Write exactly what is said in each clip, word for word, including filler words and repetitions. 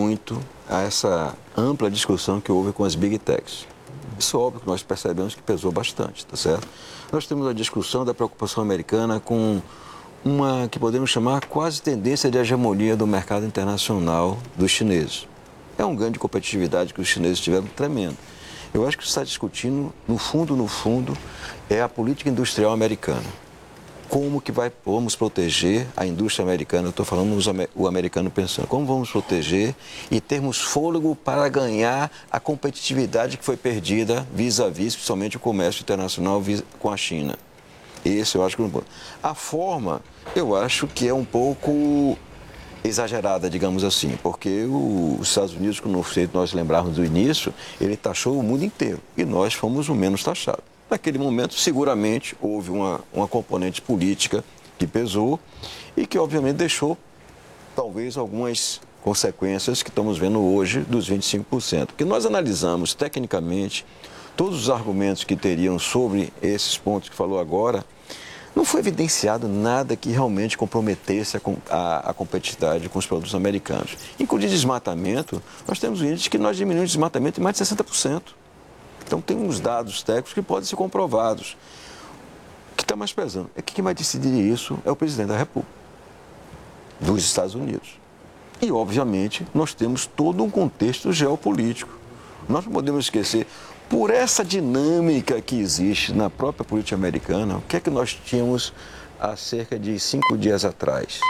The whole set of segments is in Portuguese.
muito a essa ampla discussão que houve com as Big Techs. Isso é óbvio que nós percebemos que pesou bastante, tá certo? Nós temos a discussão da preocupação americana com uma que podemos chamar quase tendência de hegemonia do mercado internacional dos chineses. É um ganho de competitividade que os chineses tiveram tremendo. Eu acho que se está discutindo, no fundo, no fundo, é a política industrial americana. Como que vai, vamos proteger a indústria americana, eu estou falando os, o americano pensando, como vamos proteger e termos fôlego para ganhar a competitividade que foi perdida vis-à-vis, principalmente o comércio internacional com a China. Esse eu acho que é um ponto. A forma, eu acho que é um pouco exagerada, digamos assim, porque os Estados Unidos, como nós lembrarmos do início, ele taxou o mundo inteiro e nós fomos o menos taxado. Naquele momento, seguramente, houve uma, uma componente política que pesou e que, obviamente, deixou, talvez, algumas consequências que estamos vendo hoje dos vinte e cinco por cento. Porque nós analisamos, tecnicamente, todos os argumentos que teriam sobre esses pontos que falou agora, não foi evidenciado nada que realmente comprometesse a, a, a competitividade com os produtos americanos. Inclusive desmatamento, nós temos um índice que nós diminuímos o desmatamento em mais de sessenta por cento. Então, tem uns dados técnicos que podem ser comprovados. O que está mais pesando é que quem vai decidir isso é o presidente da República dos Estados Unidos. E, obviamente, nós temos todo um contexto geopolítico. Nós não podemos esquecer, por essa dinâmica que existe na própria política americana, o que é que nós tínhamos há cerca de cinco dias atrás?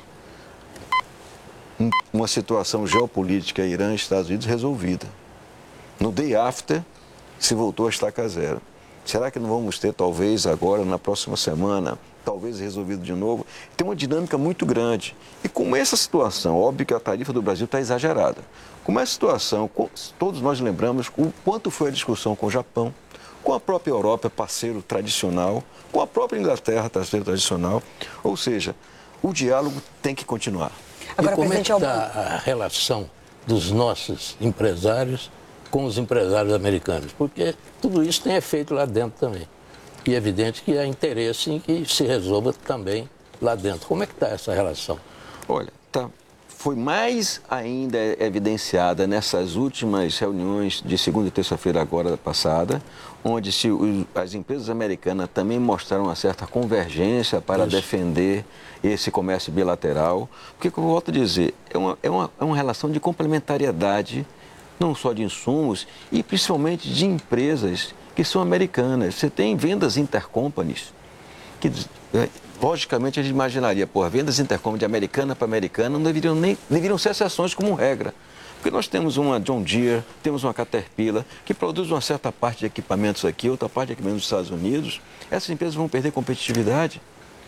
Uma situação geopolítica Irã e Estados Unidos resolvida. No day after, se voltou a estaca zero. Será que não vamos ter, talvez, agora, na próxima semana, talvez resolvido de novo? Tem uma dinâmica muito grande. E com essa situação, óbvio que a tarifa do Brasil está exagerada. Com essa situação, todos nós lembramos o quanto foi a discussão com o Japão, com a própria Europa, parceiro tradicional, com a própria Inglaterra, parceiro tradicional. Ou seja, o diálogo tem que continuar. Agora, e como é que está a relação dos nossos empresários com os empresários americanos? Porque tudo isso tem efeito lá dentro também. E é evidente que há interesse em que se resolva também lá dentro. Como é que está essa relação? Olha, tá, foi mais ainda evidenciada nessas últimas reuniões de segunda e terça-feira agora passada, onde se, os, as empresas americanas também mostraram uma certa convergência para isso. defender esse comércio bilateral. Porque, como eu volto a dizer, é uma, é uma, é uma relação de complementariedade, não só de insumos, e principalmente de empresas que são americanas. Você tem vendas intercompanies, que logicamente a gente imaginaria, pô, vendas intercompanies de americana para americana não deveriam, nem, deveriam ser exceções como regra. Porque nós temos uma John Deere, temos uma Caterpillar, que produz uma certa parte de equipamentos aqui, outra parte de equipamentos dos Estados Unidos. Essas empresas vão perder competitividade.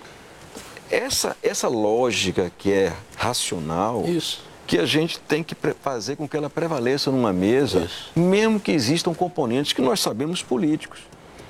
Essa, essa lógica que é racional... Isso. que a gente tem que fazer com que ela prevaleça numa mesa, Isso. mesmo que existam componentes que nós sabemos políticos.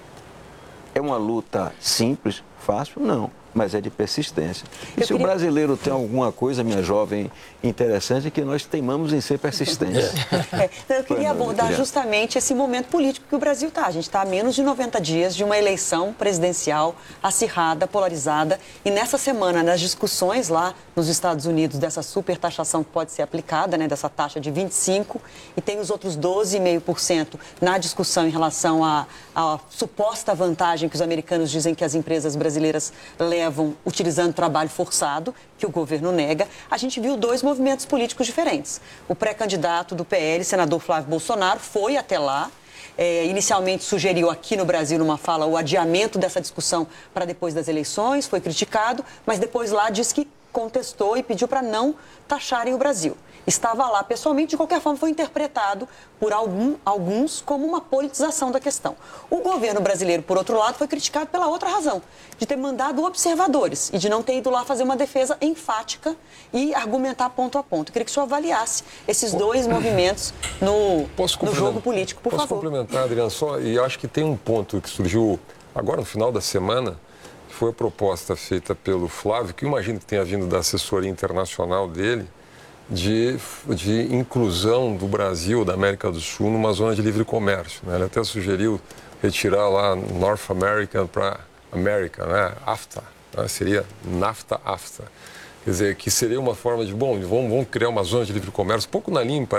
É uma luta simples, fácil? Não, mas é de persistência. E eu se queria... o brasileiro tem alguma coisa, minha jovem, interessante, é que nós teimamos em ser persistentes. É. Eu queria abordar justamente esse momento político que o Brasil está. A gente está a menos de noventa dias de uma eleição presidencial acirrada, polarizada. E nessa semana, nas discussões lá nos Estados Unidos dessa supertaxação que pode ser aplicada, né, dessa taxa de vinte e cinco por cento, e tem os outros doze vírgula cinco por cento na discussão em relação à, à suposta vantagem que os americanos dizem que as empresas brasileiras levam utilizando trabalho forçado, que o governo nega, a gente viu dois movimentos políticos diferentes. O pré-candidato do P L, senador Flávio Bolsonaro, foi até lá, é, inicialmente sugeriu aqui no Brasil, numa fala, o adiamento dessa discussão para depois das eleições, foi criticado, mas depois lá disse que contestou e pediu para não taxarem o Brasil. Estava lá pessoalmente, de qualquer forma foi interpretado por algum, alguns como uma politização da questão. O governo brasileiro, por outro lado, foi criticado pela outra razão, de ter mandado observadores e de não ter ido lá fazer uma defesa enfática e argumentar ponto a ponto. Eu queria que o senhor avaliasse esses dois movimentos no, no jogo político, por posso favor. Posso complementar, Adriana, só, e acho que tem um ponto que surgiu agora no final da semana, que foi a proposta feita pelo Flávio, que eu imagino que tenha vindo da assessoria internacional dele, De, de inclusão do Brasil, da América do Sul, numa zona de livre comércio. Né? Ele até sugeriu retirar lá North American para América, né? AFTA, né? Seria NAFTA-AFTA. Quer dizer, que seria uma forma de, bom, vamos, vamos criar uma zona de livre comércio, um pouco na linha,